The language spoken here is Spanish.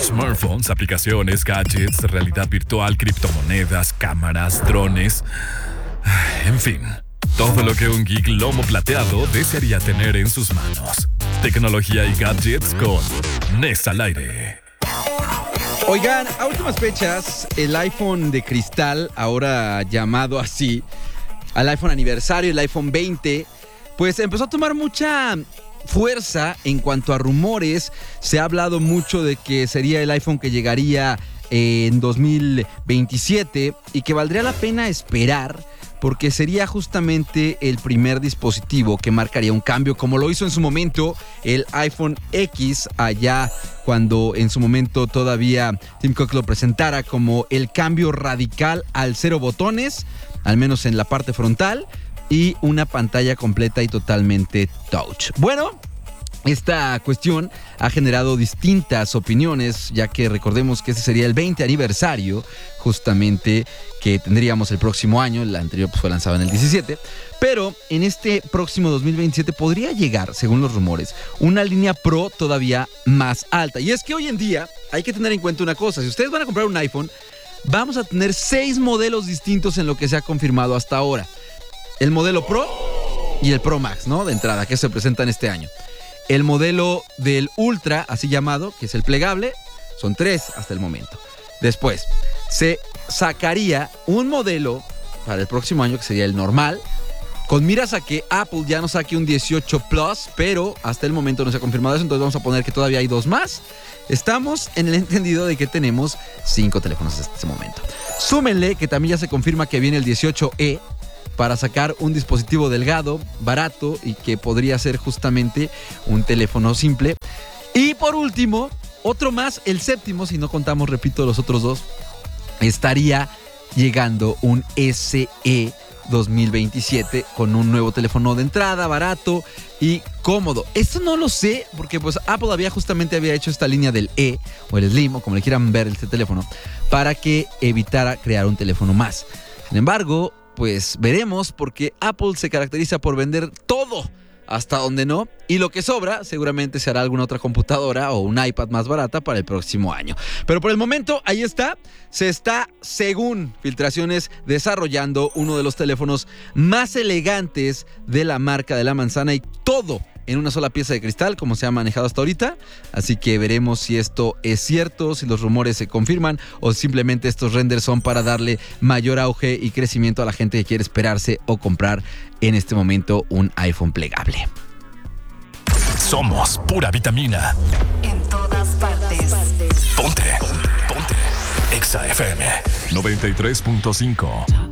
Smartphones, aplicaciones, gadgets, realidad virtual, criptomonedas, cámaras, drones. En fin, todo lo que un geek lomo plateado desearía tener en sus manos. Tecnología y gadgets con Nes al aire. Oigan, a últimas fechas, el iPhone de cristal, ahora llamado así, al iPhone aniversario, el iPhone 20, pues empezó a tomar mucha fuerza en cuanto a rumores. Se ha hablado mucho de que sería el iPhone que llegaría en 2027 y que valdría la pena esperar porque sería justamente el primer dispositivo que marcaría un cambio, como lo hizo en su momento el iPhone X, allá cuando en su momento todavía Tim Cook lo presentara como el cambio radical al 0 botones, al menos en la parte frontal, y una pantalla completa y totalmente touch. Bueno, esta cuestión ha generado distintas opiniones, ya que recordemos que este sería el 20 aniversario justamente que tendríamos el próximo año. El anterior pues fue lanzado en el 17, pero en este próximo 2027 podría llegar, según los rumores, una línea Pro todavía más alta. Y es que hoy en día hay que tener en cuenta una cosa: si ustedes van a comprar un iPhone, vamos a tener 6 modelos distintos en lo que se ha confirmado hasta ahora. El modelo Pro y el Pro Max, ¿no? De entrada, que se presentan este año. El modelo del Ultra, así llamado, que es el plegable, son 3 hasta el momento. Después, se sacaría un modelo para el próximo año, que sería el normal, con miras a que Apple ya no saque un 18 Plus, pero hasta el momento no se ha confirmado eso, entonces vamos a poner que todavía hay 2 más. Estamos en el entendido de que tenemos 5 teléfonos hasta este momento. Súmenle que también ya se confirma que viene el 18E, para sacar un dispositivo delgado, barato y que podría ser justamente un teléfono simple. Y por último, otro más, el séptimo, si no contamos, repito, los otros 2, estaría llegando un SE 2027 con un nuevo teléfono de entrada, barato y cómodo. Esto no lo sé porque pues Apple justamente había hecho esta línea del E o el Slim, o como le quieran ver este teléfono, para que evitara crear un teléfono más. Sin embargo, pues veremos, porque Apple se caracteriza por vender todo hasta donde no, y lo que sobra seguramente se hará alguna otra computadora o un iPad más barata para el próximo año. Pero por el momento, ahí está, se está, según filtraciones, desarrollando uno de los teléfonos más elegantes de la marca de la manzana, y todo en una sola pieza de cristal, como se ha manejado hasta ahorita. Así que veremos si esto es cierto, si los rumores se confirman o simplemente estos renders son para darle mayor auge y crecimiento a la gente que quiere esperarse o comprar en este momento un iPhone plegable. Somos pura vitamina. En todas partes. Ponte. Exa FM 93.5.